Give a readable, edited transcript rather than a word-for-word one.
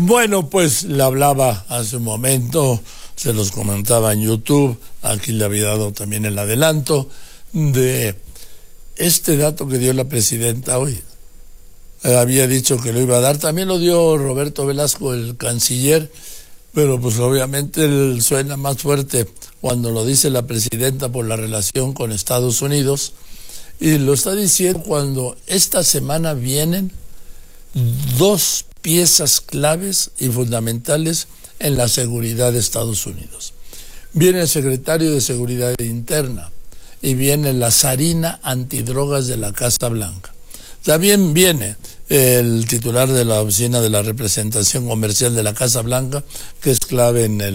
Bueno, pues le hablaba hace un momento, se los comentaba en YouTube, aquí le había dado también el adelanto de este dato que dio la presidenta hoy. Había dicho que lo iba a dar, también lo dio Roberto Velasco, el canciller, pero pues obviamente suena más fuerte cuando lo dice la presidenta por la relación con Estados Unidos, y lo está diciendo cuando esta semana vienen dos piezas claves y fundamentales en la seguridad de Estados Unidos. Viene el secretario de Seguridad Interna y viene la zarina antidrogas de la Casa Blanca. También viene el titular de la oficina de la representación comercial de la Casa Blanca, que es clave en el